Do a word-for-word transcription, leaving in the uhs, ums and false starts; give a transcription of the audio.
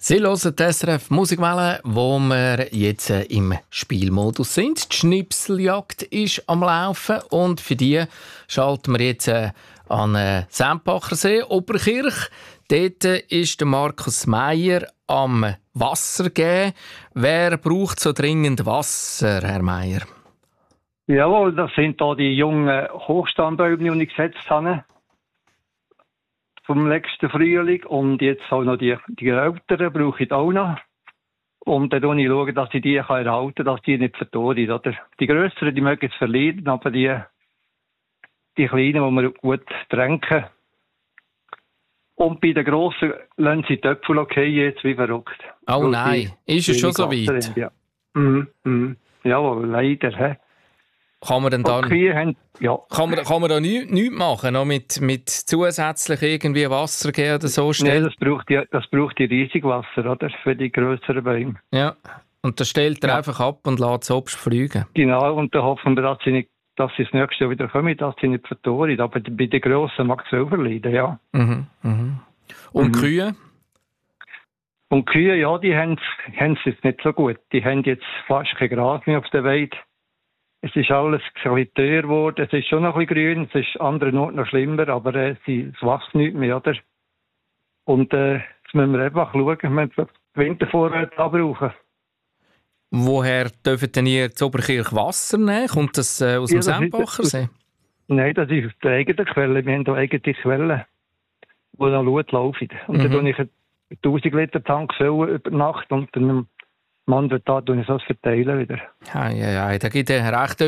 Sie hören die S R F Musikwelle, wo wir jetzt im Spielmodus sind. Die Schnipseljagd ist am Laufen und für die schalten wir jetzt an den Sempachersee, Oberkirch. Dort ist der Markus Meier am Wasser geben. Wer braucht so dringend Wasser, Herr Meier? Jawohl, das sind da die jungen Hochstandbäume, die ich gesetzt habe. Vom letzten Frühling. Und jetzt auch noch die, die älteren brauche ich auch noch. Und dann schaue ich, schauen, dass ich die kann erhalten kann, dass die nicht verdorren. Oder? Die grösseren, die mögen es verlieren, aber die, die kleinen, die wir gut tränken. Und bei den grossen lassen sie die Äpfel okay jetzt wie verrückt. Oh Weil nein, ist es schon so weit? Sind, ja. Mhm, mhm. Jawohl, leider. He. Kann man denn dann, haben, ja. kann man, kann man da nichts, nichts machen, noch mit, mit zusätzlich irgendwie Wasser geben oder so? Nein, das braucht ja, das braucht die Riesigwasser, oder? Für die grösseren Bäume. Ja, und das stellt er ja. einfach ab und lässt das Obst fliegen. Genau, und dann hoffen wir, dass sie, nicht, dass sie das nächste Jahr wieder kommen, dass sie nicht verdorren. Aber bei den Grossen mag es auch verleiden, ja. Mhm, mhm. Und mhm. Kühe? Und Kühe, ja, die haben es jetzt nicht so gut. Die haben jetzt fast kein Gras mehr auf der Weide. Es ist alles ein bisschen teuer geworden. Es ist schon noch ein bisschen grün. Es ist an anderen Orten noch schlimmer, aber äh, sie, es wächst nicht mehr, oder? Und äh, jetzt müssen wir einfach schauen, wenn wir die Wintervorräte abbrauchen. Woher dürfen denn ihr zu Oberkirch Wasser nehmen? Kommt das äh, aus ja, dem Sempachersee? Nein, das ist aus der eigenen Quelle. Wir haben hier eigene Quellen, die noch gut laufen. Und mhm. dann tue ich einen tausend Liter Tank füllen über Nacht und dann am anderen Tag tue ich das verteilen wieder. Ja, ja, ja, da gibt es recht